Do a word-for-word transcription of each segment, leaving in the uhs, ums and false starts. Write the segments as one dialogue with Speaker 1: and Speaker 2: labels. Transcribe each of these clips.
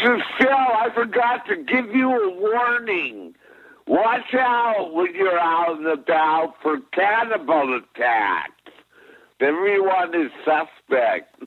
Speaker 1: is Phil. I forgot to give you a warning. Watch out when you're out and about for cannibal attacks. Everyone is suspect.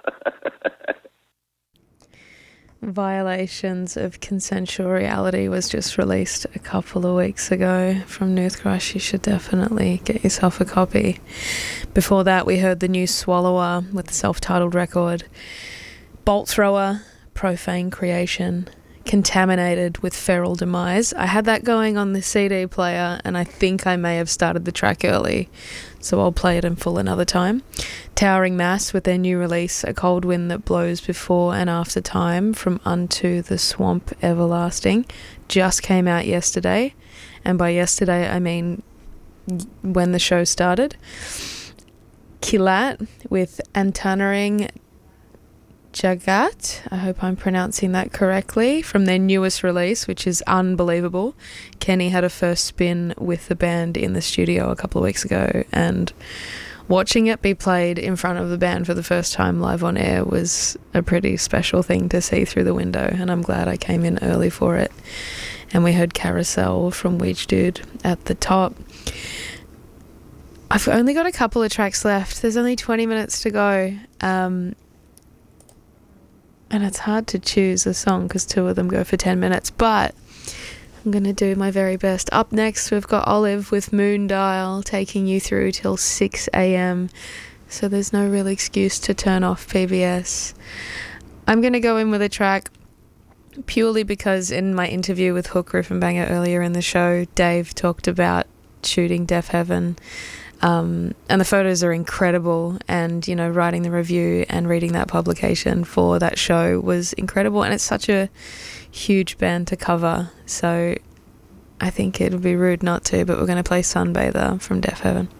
Speaker 2: Violations of Consensual Reality was just released a couple of weeks ago from Noothcrush. You should definitely get yourself a copy. Before that, we heard the new Swallower with the self-titled record. Bolt Thrower, Profane Creation, Contaminated with Feral Demise. I had that going on the C D player, and I think I may have started the track early, so I'll play it in full another time. Towering Mass with their new release, A Cold Wind That Blows Before and After Time, from Unto the Swamp Everlasting, just came out yesterday, and by yesterday I mean when the show started. Kilat with Antanering Jagat, I hope I'm pronouncing that correctly, from their newest release, which is unbelievable. Kenny had a first spin with the band in the studio a couple of weeks ago, and watching it be played in front of the band for the first time live on air was a pretty special thing to see through the window, and I'm glad I came in early for it. And we heard Carousel from Weech Dude at the top. I've only got a couple of tracks left. There's only twenty minutes to go. Um... And it's hard to choose a song because two of them go for ten minutes, but I'm going to do my very best. Up next, we've got Olive with Moon Dial, taking you through till six a.m. So there's no real excuse to turn off P B S. I'm going to go in with a track purely because in my interview with Hook Riffenbanger earlier in the show, Dave talked about shooting Deaf Heaven. Um, and the photos are incredible, and you know, writing the review and reading that publication for that show was incredible, and it's such a huge band to cover, so I think it would be rude not to, but we're going to play Sunbather from Deaf Heaven.